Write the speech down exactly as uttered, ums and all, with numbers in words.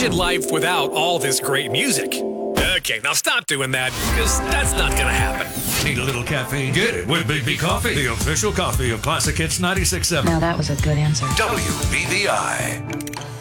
Imagine life without all this great music. Okay, now stop doing that, because that's not gonna happen. Need a little caffeine? Get it with Big B Coffee, the official coffee of Classic Hits ninety-six point seven. Now that was a good answer. W B V I.